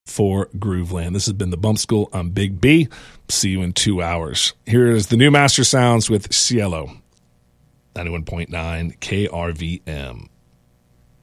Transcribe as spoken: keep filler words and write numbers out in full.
for Grooveland. This has been the Bump School. I'm Big B. See you in two hours. Here is the new Master Sounds with Cielo, ninety-one point nine K R V M.